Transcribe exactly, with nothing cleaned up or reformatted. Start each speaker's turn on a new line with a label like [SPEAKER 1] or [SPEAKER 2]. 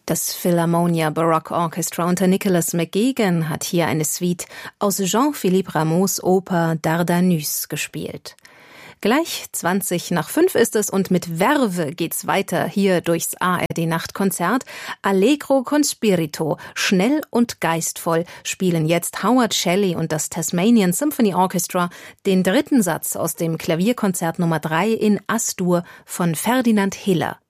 [SPEAKER 1] Das Philharmonia Baroque Orchestra unter Nicholas McGuigan hat hier eine Suite aus Jean-Philippe Rameaus Oper Dardanus gespielt. Gleich zwanzig nach fünf ist es und mit Verve geht's weiter hier durchs A R D-Nachtkonzert. Allegro con spirito, schnell und geistvoll spielen jetzt Howard Shelley und das Tasmanian Symphony Orchestra den dritten Satz aus dem Klavierkonzert Nummer drei in As-Dur von Ferdinand Hiller.